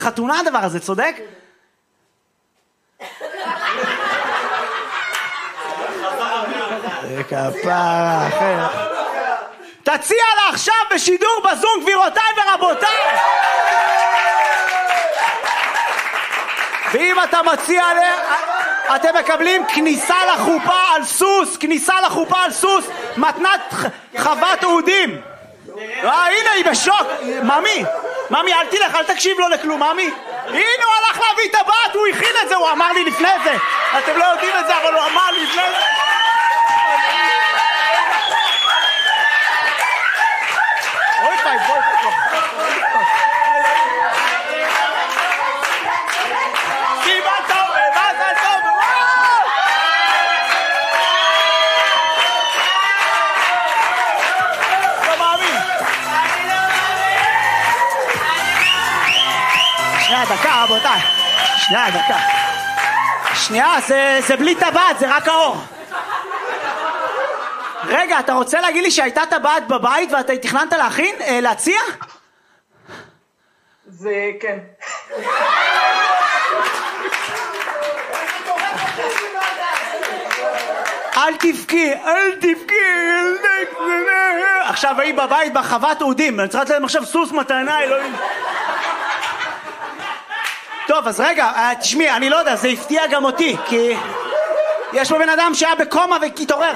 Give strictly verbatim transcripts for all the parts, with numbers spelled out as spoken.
חתונה הדבר הזה, צודק? כפרה אחר. תציע לה עכשיו בשידור בזום, גבירותיי ורבותיי. ואם אתה מציע לה, אתם מקבלים כניסה לחופה על סוס, כניסה לחופה על סוס, מתנת חוות אודים. אה, הנה היא בשוק. ממי, ממי, אל תלך, אל תקשיב לו לכלום, ממי. הנה הוא הלך להביא את הבת, הוא הכין את זה, הוא אמר לי לפני זה. אתם לא יודעים את זה, אבל הוא אמר לי לפני זה. אוי פי, בואי פי. סיבה טוב, מזל טוב, וואו! לא מאמין. שנייה, דקה, רבותיי. שנייה, דקה. שנייה, זה, זה בלי טבעת, זה רק האור. רגע, אתה רוצה להגיד לי שהייתה טבעת בבית ואתה תכננת להכין, אה, להציע? זה כן. אל תבכי, אל תבכי. עכשיו היא בבית בחוות אודים, אני צריכה להם עכשיו סוס מתנה, אלוהים. טוב, אז רגע, תשמעי, אני לא יודע, זה הפתיע גם אותי, כי יש פה בן אדם שהיה בקומה והתעורר.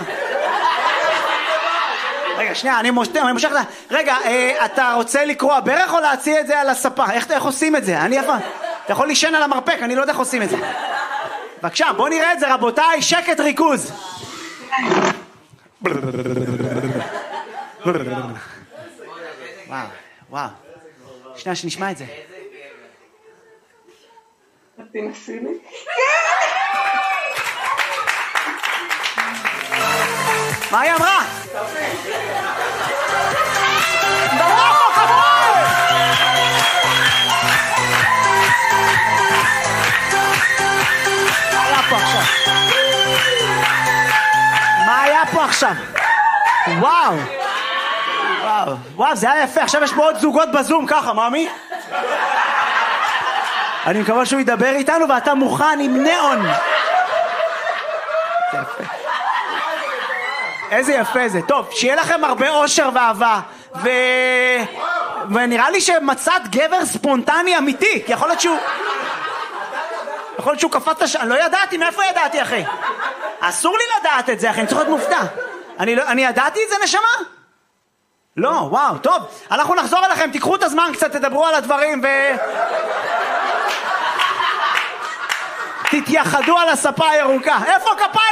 רגע, שנייה, אני מושך, אני מושך, רגע, אה, אתה רוצה לקרוא ברך או להציע את זה על הספה? איך, איך עושים את זה? אני אף... אתה יכול לישן על המרפק, אני לא יודע איך עושים את זה. בבקשה, בוא נראה את זה, רבותיי, שקט ריכוז. וואו, וואו. שנייה, שנשמע את זה. תנסי לי. מה היא אמרה? דבר פה כבוד! מה היה פה עכשיו? מה היה פה עכשיו? וואו! וואו, וואו, זה היה יפה. עכשיו יש פה עוד זוגות בזום ככה, מאמי? אני מקווה שהוא ידבר איתנו ואתה מוכן עם נאון. זה יפה. איזה יפה זה. טוב, שיהיה לכם הרבה אושר ואהבה. ו... ונראה לי שמצאת גבר ספונטני אמיתי, כי יכול להיות שהוא... יכול להיות שהוא קפץ הש... אני לא ידעתי, מאיפה ידעתי, אחי? אסור לי לדעת את זה, אחי, אני צריך להיות מופתע. אני, לא... אני ידעתי את זה, נשמה? לא, וואו, טוב. אנחנו נחזור אליכם, תיקחו את הזמן קצת, תדברו על הדברים ו... תתייחדו על הספה הירוקה. איפה כפיים?